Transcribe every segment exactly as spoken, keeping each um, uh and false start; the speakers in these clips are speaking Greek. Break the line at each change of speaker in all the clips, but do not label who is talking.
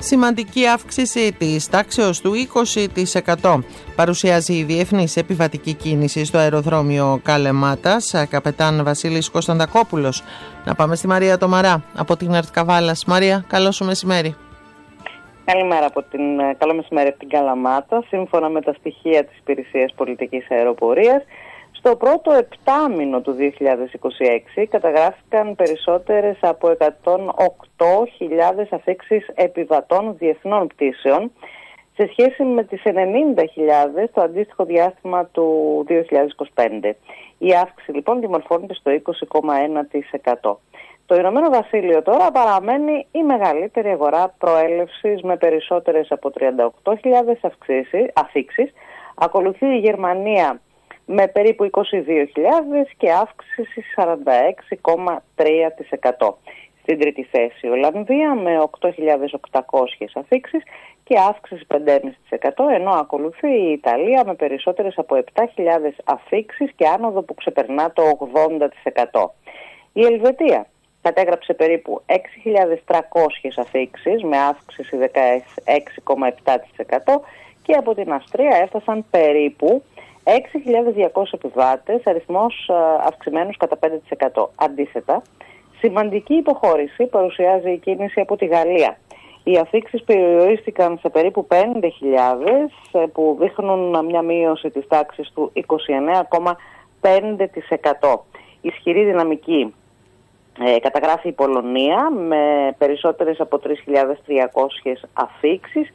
Σημαντική αύξηση της τάξεως του είκοσι τοις εκατό παρουσιάζει η διεθνής επιβατική κίνηση στο αεροδρόμιο Καλεμάτας. Καπετάν Βασίλης Κωνσταντακόπουλος. Να πάμε στη Μαρία Τομαρά από την Αρτκαβάλας. Μαρία, καλό σου μεσημέρι.
Καλημέρα από την, καλό μεσημέρι από την Καλαμάτα. Σύμφωνα με τα στοιχεία της Υπηρεσίας Πολιτικής Αεροπορίας, στο πρώτο επτάμηνο του δύο χιλιάδες είκοσι έξι καταγράφηκαν περισσότερες από εκατόν οκτώ χιλιάδες αφήξεις επιβατών διεθνών πτήσεων σε σχέση με τις ενενήντα χιλιάδες το αντίστοιχο διάστημα του δύο χιλιάδες είκοσι πέντε. Η αύξηση λοιπόν δημορφώνεται στο είκοσι κόμμα ένα τοις εκατό. Το Ηνωμένο Βασίλειο τώρα παραμένει η μεγαλύτερη αγορά προέλευσης με περισσότερες από τριάντα οκτώ χιλιάδες αφήξεις. Ακολουθεί η Γερμανία με περίπου είκοσι δύο χιλιάδες και αύξηση σαράντα έξι κόμμα τρία τοις εκατό. Στην τρίτη θέση η Ολλανδία με οκτώ χιλιάδες οκτακόσιες αφήξεις και αύξηση πέντε κόμμα πέντε τοις εκατό, ενώ ακολουθεί η Ιταλία με περισσότερες από επτά χιλιάδες αφήξεις και άνοδο που ξεπερνά το ογδόντα τοις εκατό. Η Ελβετία κατέγραψε περίπου έξι χιλιάδες τριακόσιες αφήξεις με αύξηση δεκαέξι κόμμα επτά τοις εκατό και από την Αυστρία έφτασαν περίπου έξι χιλιάδες διακόσιοι επιβάτες, αριθμός αυξημένος κατά πέντε τοις εκατό. Αντίθετα, σημαντική υποχώρηση παρουσιάζει η κίνηση από τη Γαλλία. Οι αφήξεις περιορίστηκαν σε περίπου πέντε χιλιάδες που δείχνουν μια μείωση της τάξης του είκοσι εννέα κόμμα πέντε τοις εκατό. Ισχυρή δυναμική ε, καταγράφει η Πολωνία με περισσότερες από τρεις χιλιάδες τριακόσιες αφήξεις,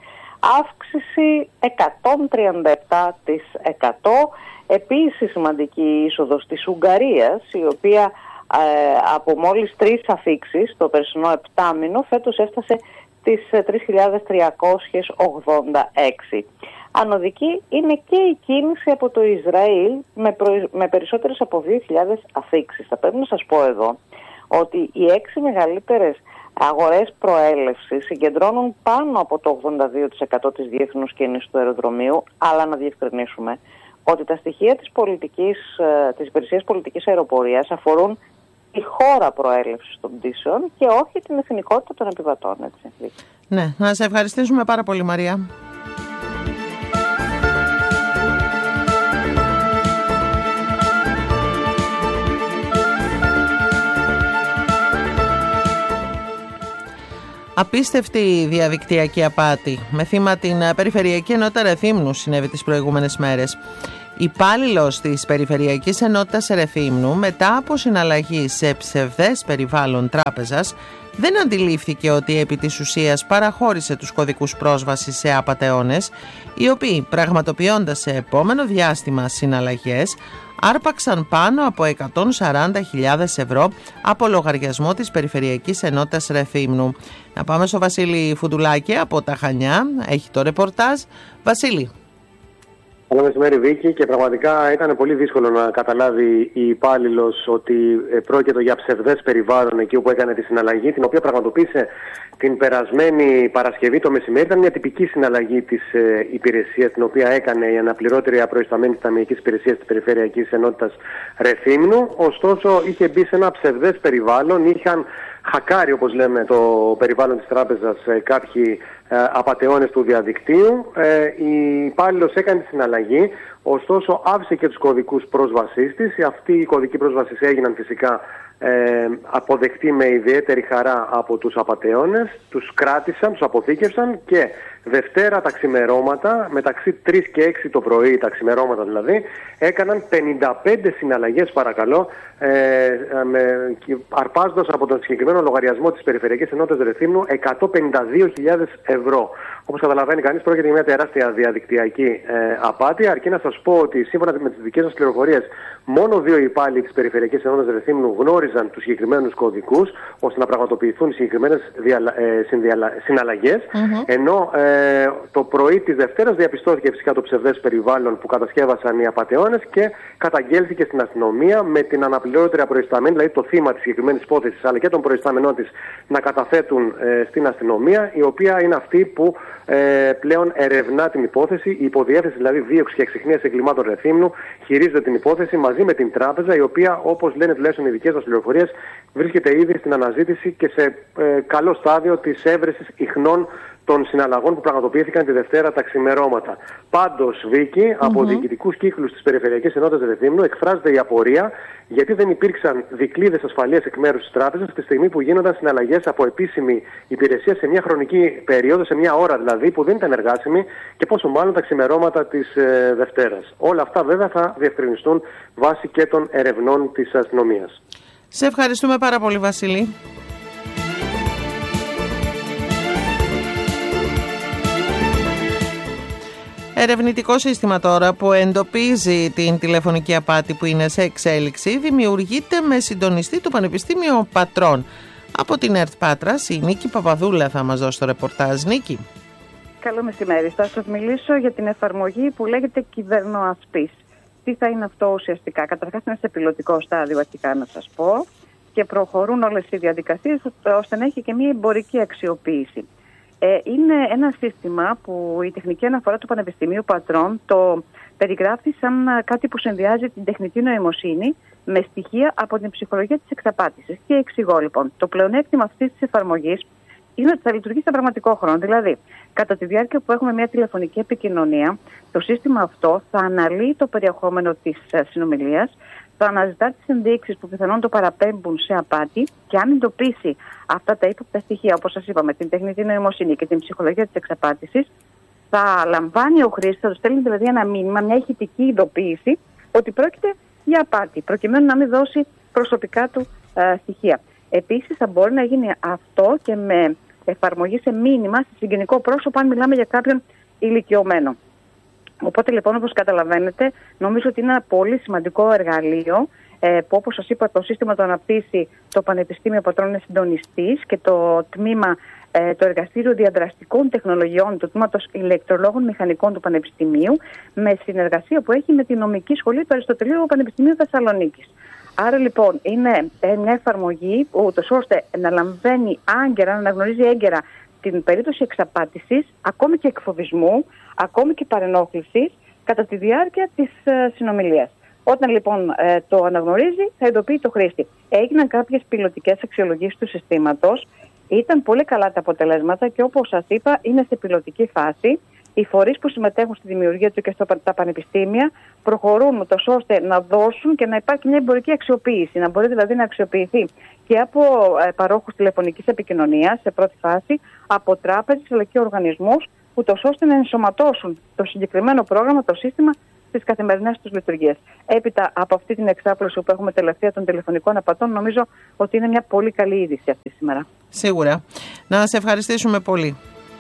αύξηση εκατόν τριάντα επτά τοις εκατό. Επίσης σημαντική είσοδος της Ουγγαρίας, η οποία ε, από μόλις τρεις αφήξεις το περσινό επτάμηνο φέτος έφτασε τις τρεις χιλιάδες τριακόσιες ογδόντα έξι. Ανωδική είναι και η κίνηση από το Ισραήλ με, προ... με περισσότερες από δύο χιλιάδες αφήξεις. Θα πρέπει να σας πω εδώ ότι οι έξι μεγαλύτερες αγορές προέλευσης συγκεντρώνουν πάνω από το ογδόντα δύο τοις εκατό της διεθνούς κίνησης του αεροδρομίου, αλλά να διευκρινίσουμε ότι τα στοιχεία της, πολιτικής, της Υπηρεσίας Πολιτικής Αεροπορίας αφορούν τη χώρα προέλευσης των πτήσεων και όχι την εθνικότητα των επιβατών. Έτσι.
Ναι, να σε ευχαριστήσουμε πάρα πολύ, Μαρία. Απίστευτη διαδικτυακή απάτη με θύμα την Περιφερειακή Ενότητα Ρεθύμνου συνέβη τις προηγούμενες μέρες. Υπάλληλος της Περιφερειακής Ενότητας Ρεθύμνου, μετά από συναλλαγή σε ψευδές περιβάλλον τράπεζας, δεν αντιλήφθηκε ότι επί της ουσίας παραχώρησε τους κωδικούς πρόσβασης σε απατεώνες, οι οποίοι πραγματοποιώντας σε επόμενο διάστημα συναλλαγές, άρπαξαν πάνω από εκατόν σαράντα χιλιάδες ευρώ από λογαριασμό της Περιφερειακής Ενότητας Ρεθύμνου. Να πάμε στο Βασίλη Φουντουλάκη από τα Χανιά, έχει το ρεπορτάζ. Βασίλη.
Καλό μεσημέρι, Βίκη, και πραγματικά ήταν πολύ δύσκολο να καταλάβει η υπάλληλος ότι πρόκειται για ψευδές περιβάλλον εκεί όπου έκανε τη συναλλαγή, την οποία πραγματοποίησε την περασμένη Παρασκευή το μεσημέρι. Ήταν μια τυπική συναλλαγή της ε, υπηρεσίας, την οποία έκανε η αναπληρώτρια προϊσταμένη της Ταμειακής Υπηρεσίας της Περιφερειακής Ενότητας Ρεθύμνου. Ωστόσο, είχε μπει σε ένα ψευδές περιβάλλον, είχαν χακάρει, όπως λέμε, το περιβάλλον της τράπεζας ε, κάποιοι ε, απατεώνες του διαδικτύου. Ε, η υπάλληλος έκανε τη συναλλαγή, ωστόσο άφησε και τους κωδικούς πρόσβασής της. Αυτοί οι κωδικοί πρόσβασης έγιναν φυσικά ε, αποδεκτοί με ιδιαίτερη χαρά από τους απατεώνες. Τους κράτησαν, τους αποθήκευσαν και Δευτέρα τα ξημερώματα, μεταξύ τρεις και έξι το πρωί, τα ξημερώματα δηλαδή, έκαναν πενήντα πέντε συναλλαγές, παρακαλώ, ε, με, αρπάζοντας από τον συγκεκριμένο λογαριασμό της Περιφερειακής Ενότητας Ρεθύμνου εκατόν πενήντα δύο χιλιάδες ευρώ. Όπως καταλαβαίνει κανείς, πρόκειται για μια τεράστια διαδικτυακή ε, απάτη. Αρκεί να σας πω ότι σύμφωνα με τις δικές μας πληροφορίες, μόνο δύο υπάλληλοι της Περιφερειακής Ενότητας Ρεθύμνου γνώριζαν τους συγκεκριμένους κωδικούς, ώστε να πραγματοποιηθούν συγκεκριμένες διαλα... ε, συνδιαλα... συναλλαγές. Mm-hmm. Ενώ ε, το πρωί της Δευτέρας διαπιστώθηκε φυσικά το ψευδές περιβάλλον που κατασκεύασαν οι απατεώνες και καταγγέλθηκε στην αστυνομία, με την αναπληρώτρια προϊσταμένη, δηλαδή το θύμα της συγκεκριμένης υπόθεσης, αλλά και τον προϊστάμενό της, να καταθέτουν ε, στην αστυνομία, η οποία είναι αυτή που ε, πλέον ερευνά την υπόθεση. Η υποδιεύθυνση δηλαδή δίωξη και εξυχνίας εγκλημάτων Ρεθύμνου χειρίζεται την υπόθεση μαζί με την τράπεζα, η οποία, όπως λένε τουλάχιστον οι δικές μας πληροφορίες, βρίσκεται ήδη στην αναζήτηση και σε ε, καλό στάδιο της έβρεσης ιχνών των συναλλαγών που πραγματοποιήθηκαν τη Δευτέρα τα ξημερώματα. Πάντως, Βίκη, mm-hmm. από διοικητικούς κύκλους της Περιφερειακής Ενότητας Ερεθύμνου εκφράζεται η απορία γιατί δεν υπήρξαν δικλείδες ασφαλείας εκ μέρους της τράπεζας τη στιγμή που γίνονταν συναλλαγές από επίσημη υπηρεσία σε μια χρονική περίοδο, σε μια ώρα δηλαδή, που δεν ήταν εργάσιμη και πόσο μάλλον τα ξημερώματα της ε, Δευτέρας. Όλα αυτά βέβαια θα διευκρινιστούν βάσει και των ερευνών της αστυνομίας.
Σε ευχαριστούμε πάρα πολύ, Βασίλη. Ερευνητικό σύστημα τώρα που εντοπίζει την τηλεφωνική απάτη που είναι σε εξέλιξη δημιουργείται με συντονιστή του Πανεπιστήμιο Πατρών. Από την ΕΡΤ Πάτρας, η Νίκη Παπαδούλα θα μας δώσει το ρεπορτάζ. Νίκη.
Καλό μεσημέρι. Θα σας μιλήσω για την εφαρμογή που λέγεται κυβερνοαυτής. Τι θα είναι αυτό ουσιαστικά? Καταρχάς είναι σε πιλωτικό στάδιο, αρχικά να σας πω, και προχωρούν όλες οι διαδικασίες ώστε να έχει και μια εμπορική αξιοποίηση. Ε, είναι ένα σύστημα που η τεχνική αναφορά του Πανεπιστημίου Πατρών το περιγράφει σαν κάτι που συνδυάζει την τεχνητή νοημοσύνη με στοιχεία από την ψυχολογία της εξαπάτησης. Και εξηγώ λοιπόν. Το πλεονέκτημα αυτής της εφαρμογής είναι ότι θα λειτουργεί σε πραγματικό χρόνο. Δηλαδή, κατά τη διάρκεια που έχουμε μια τηλεφωνική επικοινωνία, το σύστημα αυτό θα αναλύει το περιεχόμενο της συνομιλίας, θα αναζητά τις ενδείξεις που πιθανόν το παραπέμπουν σε απάτη και αν εντοπίσει αυτά τα ύποπτα στοιχεία, όπως σας είπαμε, την τεχνητή νοημοσύνη και την ψυχολογία της εξαπάτησης, θα λαμβάνει ο χρήστης, θα του στέλνει δηλαδή ένα μήνυμα, μια ηχητική ειδοποίηση ότι πρόκειται για απάτη, προκειμένου να μην δώσει προσωπικά του ε, στοιχεία. Επίσης, θα μπορεί να γίνει αυτό και με εφαρμογή σε μήνυμα σε συγγενικό πρόσωπο, αν μιλάμε για κάποιον ηλικιωμένο. Οπότε λοιπόν, όπως καταλαβαίνετε, νομίζω ότι είναι ένα πολύ σημαντικό εργαλείο ε, που, όπως σας είπα, το σύστημα το αναπτύσσει το Πανεπιστήμιο Πατρών, είναι συντονιστής και το τμήμα, ε, το Εργαστήριο Διαδραστικών Τεχνολογιών του Τμήματος Ηλεκτρολόγων Μηχανικών του Πανεπιστημίου, με συνεργασία που έχει με τη Νομική Σχολή του Αριστοτελείου Πανεπιστημίου Θεσσαλονίκης. Άρα λοιπόν είναι μια εφαρμογή ούτως ώστε να λαμβάνει άγκαιρα, να αναγνωρίζει έγκαιρα την περίπτωση εξαπάτησης, ακόμη και εκφοβισμού, ακόμη και παρενόχλησης κατά τη διάρκεια της ε, συνομιλίας. Όταν λοιπόν ε, το αναγνωρίζει, θα ειδοποιεί το χρήστη. Έγιναν κάποιες πιλωτικές αξιολογήσεις του συστήματος, ήταν πολύ καλά τα αποτελέσματα και όπως σας είπα είναι σε πιλωτική φάση. Οι φορείς που συμμετέχουν στη δημιουργία του και στα πανεπιστήμια προχωρούν τόσο ώστε να δώσουν και να υπάρχει μια εμπορική αξιοποίηση, να μπορεί δηλαδή να αξιοποιηθεί και από ε, παρόχους τηλεφωνικής επικοινωνίας σε πρώτη φάση, από τράπεζες αλλά και οργανισμούς, ούτως ώστε να ενσωματώσουν το συγκεκριμένο πρόγραμμα, το σύστημα, στις καθημερινές τους λειτουργίες. Έπειτα από αυτή την εξάπλωση που έχουμε τελευταία των τηλεφωνικών απατών, νομίζω ότι είναι μια πολύ καλή είδηση αυτή σήμερα.
Σίγουρα. Να σε ευχαριστήσουμε πολύ.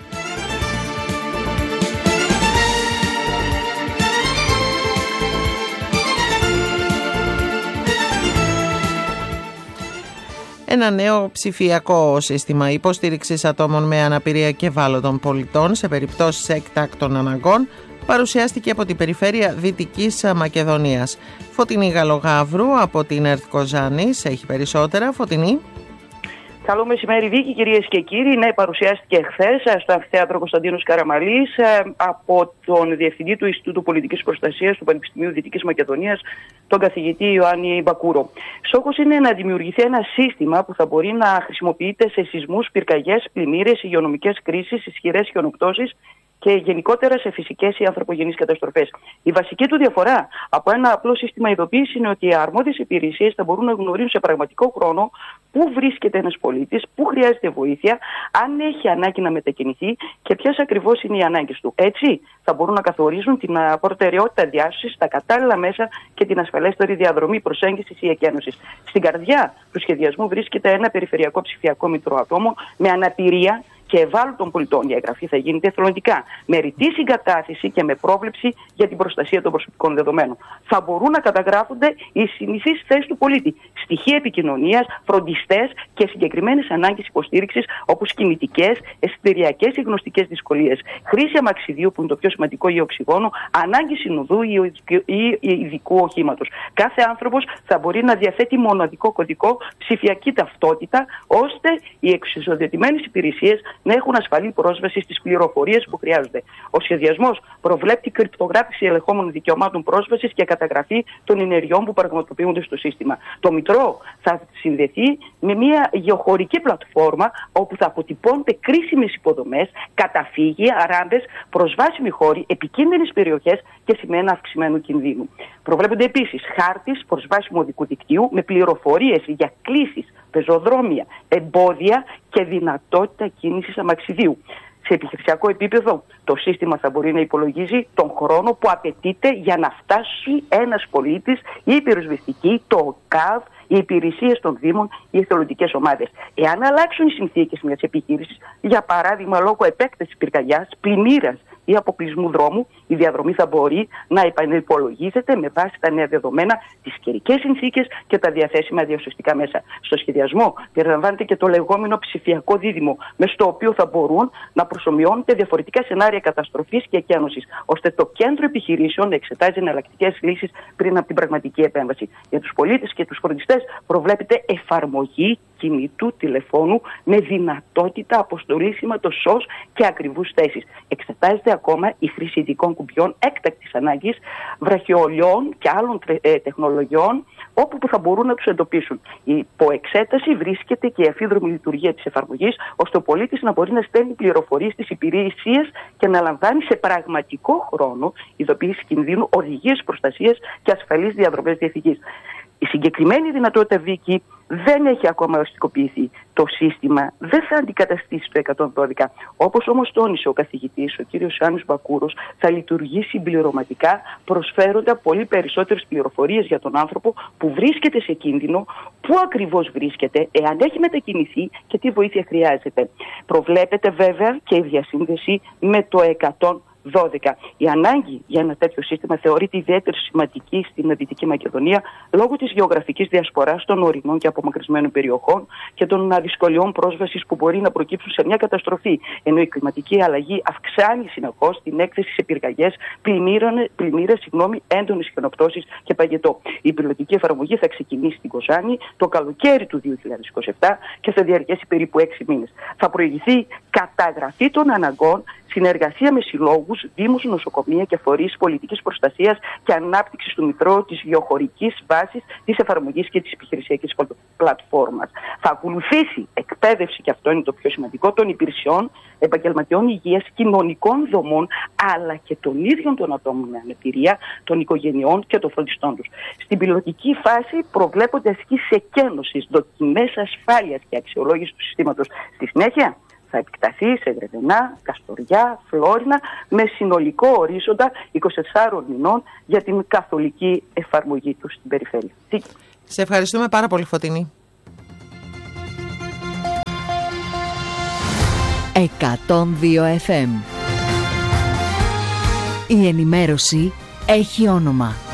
Ένα νέο ψηφιακό σύστημα υποστήριξης ατόμων με αναπηρία και ευάλωτων πολιτών σε περιπτώσεις έκτακτων αναγκών παρουσιάστηκε από την περιφέρεια Δυτικής Μακεδονίας. Φωτεινή Γαλογαύρου από την ΕΡΤ Κοζάνης έχει περισσότερα. Φωτεινή.
Καλό μεσημέρι, Βίκη, κυρίες και κύριοι. Ναι, παρουσιάστηκε χθες στο Αμφιθέατρο Κωνσταντίνος Καραμαλής από τον Διευθυντή του Ινστιτούτου Πολιτικής Προστασίας του Πανεπιστημίου Δυτικής Μακεδονίας, τον καθηγητή Ιωάννη Μπακούρο. Στόχος είναι να δημιουργηθεί ένα σύστημα που θα μπορεί να χρησιμοποιείται σε σεισμούς, πυρκαγιές, πλημμύρες, υγειονομικές κρίσεις, ισχυρές χιονοπτώσεις και γενικότερα σε φυσικές ή ανθρωπογενείς καταστροφές. Η βασική του διαφορά από ένα απλό σύστημα ειδοποίησης είναι ότι οι αρμόδιες υπηρεσίες θα μπορούν να γνωρίζουν σε πραγματικό χρόνο πού βρίσκεται ένας πολίτης, πού χρειάζεται βοήθεια, αν έχει ανάγκη να μετακινηθεί και ποιες ακριβώς είναι οι ανάγκες του. Έτσι θα μπορούν να καθορίζουν την προτεραιότητα διάσωσης, τα κατάλληλα μέσα και την ασφαλέστερη διαδρομή προσέγγισης ή εκένωσης. Στην καρδιά του σχεδιασμού βρίσκεται ένα περιφερειακό ψηφιακό μητρό ατόμων με αναπηρία και ευάλωτων πολιτών. Η εγγραφή θα γίνεται εθελοντικά, με ρητή συγκατάθεση και με πρόβλεψη για την προστασία των προσωπικών δεδομένων. Θα μπορούν να καταγράφονται οι συνηθείς θέσεις του πολίτη, στοιχεία επικοινωνίας, φροντιστές και συγκεκριμένες ανάγκες υποστήριξης, όπως κινητικές, αισθητεριακές ή γνωστικές δυσκολίες. Χρήση αμαξιδίου, που είναι το πιο σημαντικό, ή οξυγόνο, ανάγκη συνοδού ή ειδικού οχήματος. Κάθε άνθρωπος θα μπορεί να διαθέτει μοναδικό κωδικό, ψηφιακή ταυτότητα, ώστε οι εξισοδετημένες υπηρεσίες να έχουν ασφαλή πρόσβαση στις πληροφορίες που χρειάζονται. Ο σχεδιασμός προβλέπει κρυπτογράφηση ελεγχόμενων δικαιωμάτων πρόσβασης και καταγραφή των ενεργειών που πραγματοποιούνται στο σύστημα. Το Μητρό θα συνδεθεί με μια γεωχωρική πλατφόρμα όπου θα αποτυπώνται κρίσιμες υποδομές, καταφύγια, ράμπες, προσβάσιμοι χώροι, επικίνδυνες περιοχές και σημαία αυξημένου κινδύνου. Προβλέπονται επίσης χάρτης προσβάσιμου οδικού δικτύου με πληροφορίες για κλήσεις, πεζοδρόμια, εμπόδια και δυνατότητα κίνησης αμαξιδίου. Σε επιχειρησιακό επίπεδο, το σύστημα θα μπορεί να υπολογίζει τον χρόνο που απαιτείται για να φτάσει ένας πολίτης ή η πυροσβεστική, το ΚΑΒ, οι υπηρεσίες των Δήμων, οι εθελοντικές ομάδες. Εάν αλλάξουν οι συνθήκες μιας επιχείρησης, για παράδειγμα λόγω επέκτασης πυρκαγιάς, πλημμύρας ή αποκλεισμού δρόμου, η διαδρομή θα μπορεί να επανυπολογίζεται με βάση τα νέα δεδομένα, τις καιρικές συνθήκες και τα διαθέσιμα διασωστικά μέσα. Στο σχεδιασμό περιλαμβάνεται και το λεγόμενο ψηφιακό δίδυμο, με στο οποίο θα μπορούν να προσομοιώνονται διαφορετικά σενάρια καταστροφής και εκένωσης, ώστε το κέντρο επιχειρήσεων να εξετάζει εναλλακτικές λύσεις πριν από την πραγματική επέμβαση. Για τους πολίτες και τους φροντιστές προβλέπεται εφαρμογή κινητού τηλεφώνου με δυνατότητα αποστολής σηματοσός και ακριβούς θέσεις. Εξετάζεται ακόμα η χρήση ειδικών κουμπιών έκτακτης ανάγκης, βραχιολιών και άλλων ε, τεχνολογιών, όπου που θα μπορούν να τους εντοπίσουν. Υπό εξέταση βρίσκεται και η αφίδρομη λειτουργία της εφαρμογής, ώστε ο πολίτης να μπορεί να στέλνει πληροφορίες στις υπηρεσίες και να λαμβάνει σε πραγματικό χρόνο ειδοποιήσεις κινδύνου, οδηγίες προστασίας και ασφαλείς διαδρομές διαφυγής. Η συγκεκριμένη δυνατότητα, Βίκη, δεν έχει ακόμα οριστικοποιηθεί. Το σύστημα δεν θα αντικαταστήσει το εκατόν δώδεκα. Όπως όμως τόνισε ο καθηγητής, ο κύριος Ιωάννης Μπακούρος, θα λειτουργήσει συμπληρωματικά, προσφέροντα πολύ περισσότερες πληροφορίες για τον άνθρωπο που βρίσκεται σε κίνδυνο, πού ακριβώς βρίσκεται, εάν έχει μετακινηθεί και τι βοήθεια χρειάζεται. Προβλέπεται βέβαια και η διασύνδεση με το εκατόν δώδεκα. Η ανάγκη για ένα τέτοιο σύστημα θεωρείται ιδιαίτερα σημαντική στην Δυτική Μακεδονία λόγω της γεωγραφικής διασποράς των ορεινών και απομακρυσμένων περιοχών και των δυσκολιών πρόσβασης που μπορεί να προκύψουν σε μια καταστροφή. Ενώ η κλιματική αλλαγή αυξάνει συνεχώς την έκθεση σε πυρκαγιές, πλημμύρες, έντονες χιονοπτώσεις και παγετό. Η πιλωτική εφαρμογή θα ξεκινήσει στην Κοζάνη το καλοκαίρι του δύο χιλιάδες είκοσι επτά και θα διαρκέσει περίπου έξι μήνες. Θα προηγηθεί καταγραφή των αναγκών, συνεργασία με συλλόγους, δήμους, νοσοκομεία και φορείς πολιτικής προστασίας και ανάπτυξης του Μητρώου της γεωχωρικής βάσης της εφαρμογής και της επιχειρησιακής πλατφόρμας. Θα ακολουθήσει εκπαίδευση, και αυτό είναι το πιο σημαντικό, των υπηρεσιών, επαγγελματιών υγείας, κοινωνικών δομών, αλλά και των ίδιων των ατόμων με αναπηρία, των οικογενειών και των φροντιστών τους. Στην πιλωτική φάση προβλέπονται ασκήσεις εκένωσης, δοκιμές ασφάλειας και αξιολόγηση του συστήματος. Στη συνέχεια θα επεκταθεί σε Γρεβενά, Καστοριά, Φλόρινα, με συνολικό ορίζοντα είκοσι τεσσάρων μηνών για την καθολική εφαρμογή του στην περιφέρεια.
Σε ευχαριστούμε πάρα πολύ, Φωτεινή.
εκατόν δύο εφ εμ. Η ενημέρωση έχει όνομα.